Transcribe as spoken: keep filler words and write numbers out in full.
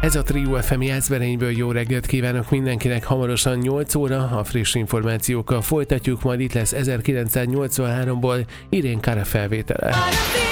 Ez a Trio ef em Jászberényből, jó reggelt kívánok mindenkinek, hamarosan nyolc óra, a friss információkkal folytatjuk, majd itt lesz ezerkilencszáznyolcvanháromból Irene Cara felvétele.